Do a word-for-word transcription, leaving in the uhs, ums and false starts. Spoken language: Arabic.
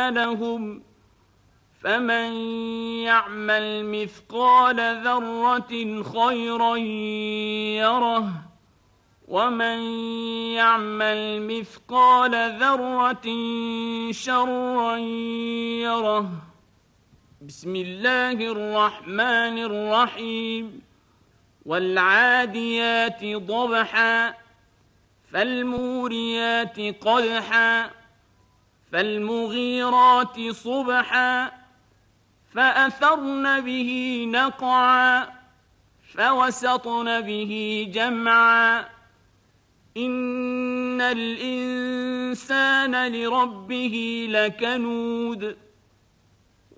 أعمالهم فمن يعمل مثقال ذرة خيرا يره ومن يعمل مثقال ذرة شرا يره. بسم الله الرحمن الرحيم. والعاديات ضبحا فالموريات قدحا فالمغيرات صبحا فأثرن به نقعا فوسطن به جمعا إن الإنسان لربه لكنود